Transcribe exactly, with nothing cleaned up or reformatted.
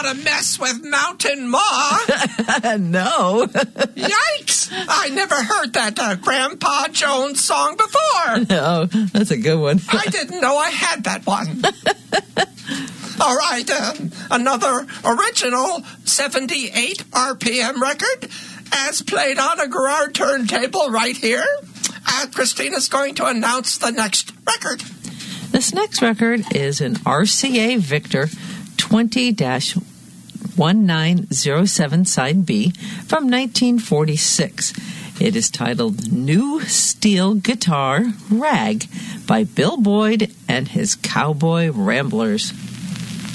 want to mess with Mountain Ma? No. Yikes! I never heard that uh, Grandpa Jones song before. No, that's a good one. I didn't know I had that one. All right, um, another original seventy-eight R P M record, as played on a Garrard turntable right here. Uh, Christina's going to announce the next record. This next record is an R C A Victor twenty dash one nine zero seven side B from nineteen forty-six. It is titled New Steel Guitar Rag by Bill Boyd and his Cowboy Ramblers.